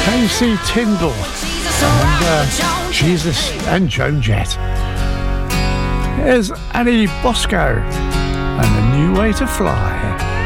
Casey Tyndall and Jesus and Joan Jett. Here's Annie Bosco and A New Way to Fly.